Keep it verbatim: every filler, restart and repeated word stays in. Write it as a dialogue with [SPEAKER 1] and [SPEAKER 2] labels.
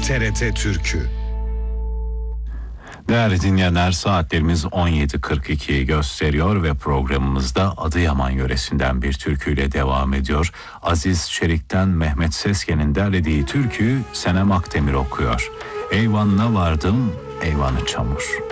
[SPEAKER 1] T R T Türkü.
[SPEAKER 2] Değerli dinleyenler, saatlerimiz on yedi kırk ikiyi gösteriyor ve programımızda Adıyaman yöresinden bir türküyle devam ediyor. Aziz Çelik'ten Mehmet Sesken'in derlediği türküyü Senem Akdemir okuyor. Eyvanına vardım, eyvanı çamur.